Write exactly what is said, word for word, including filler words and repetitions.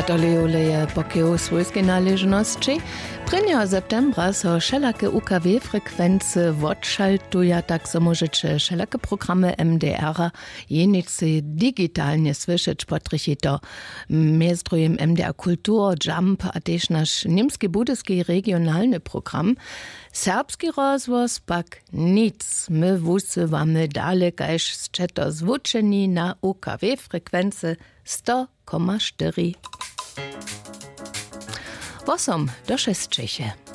Leoleje Bokeos Wuskenależności. Prvního septembra so všelake U K W-frekvence odšaltuja, tak so możecie všelake programy M D R jenicy digitalnie słyszeć, potrychi to między M D R Kultur, Jump, a też nasz niemski budyski regionalny program. Serbski rozwoz pak nic. My wusywamy dalej, kajż to zwuczeni na U K W-frekvence sto przecinek cztery. Wosom do šestčeše.